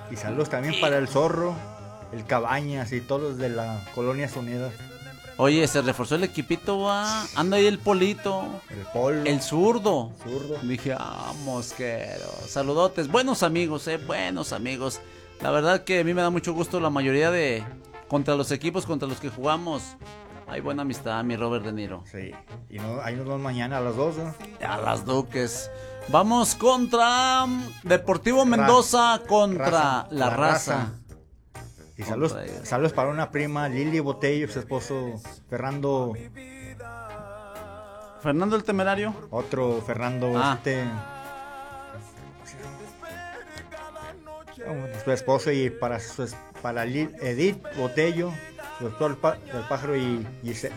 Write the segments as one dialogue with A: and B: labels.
A: Y saludos también para el Zorro, el Cabañas y todos los de la Colonias Unidas.
B: Oye, se reforzó el equipito, va. Anda ahí el Polito.
A: El Polo.
B: El zurdo.
A: Zurdo.
B: Dije, mosquero. Saludotes. Buenos amigos, buenos amigos. La verdad que a mí me da mucho gusto la mayoría de... Contra los equipos contra los que jugamos. Hay buena amistad, mi Robert De Niro.
A: Sí. Y ahí nos vemos mañana a las 2, ¿no?
B: A las Duques. Vamos contra Deportivo Mendoza contra la Raza.
A: Y saludos para una prima, Lili Botello, su esposo Fernando.
B: ¿Fernando el Temerario?
A: Otro Fernando, su esposo, y para Edith Botello, su esposo el pájaro, y Giselle.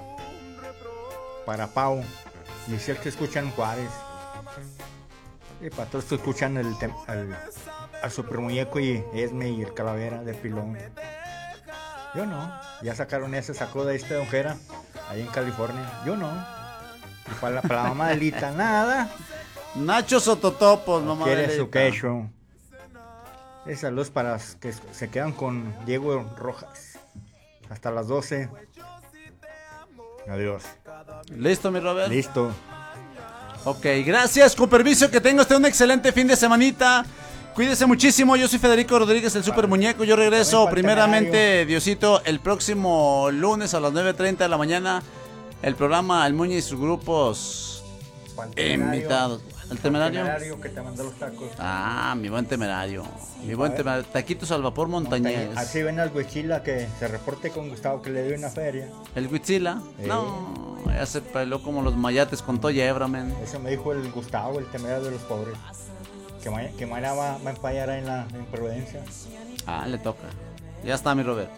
A: Para Pau, Giselle, que escuchan Juárez. Y para todos que escuchan al Super Muñeco y Esme y el Calavera de Pilón. Yo no. Ya sacaron sacó de esta ojera ahí en California. Yo no. Y para la mamá de Lita, nada.
B: Nacho Sototopos, mamá de Lita.
A: Quiere su queso. Saludos para los que se quedan con Diego Rojas. Hasta las 12. Adiós.
B: ¿Listo, mi Robert?
A: Listo.
B: Ok, gracias, con permiso, que tenga usted un excelente fin de semanita. Cuídese muchísimo, yo soy Federico Rodríguez, el Super Muñeco. Yo regreso primeramente, Diosito, el próximo lunes a las 9:30 de la mañana. El programa El Muñe y sus grupos invitados. ¿El Temerario?
A: El Temerario que te mandó los tacos.
B: Mi buen Temerario. Mi buen Temerario. Taquitos al vapor montañés.
A: Así ven al Huichila que se reporte con Gustavo que le dio una feria.
B: ¿El Huichila? No, ya se peló como los mayates con toya hebra, men.
A: Eso me dijo el Gustavo, el Temerario de los pobres. Que mañana va a empallar en Providencia.
B: Le toca. Ya está, mi Robert.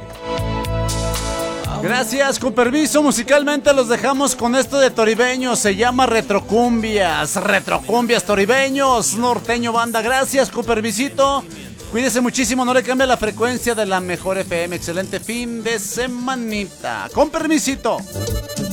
B: Gracias, con permiso, musicalmente los dejamos con esto de Toribeños, se llama Retrocumbias Toribeños, norteño banda. Gracias, con permisito, cuídese muchísimo, no le cambie la frecuencia de la mejor FM, excelente fin de semanita, con permisito.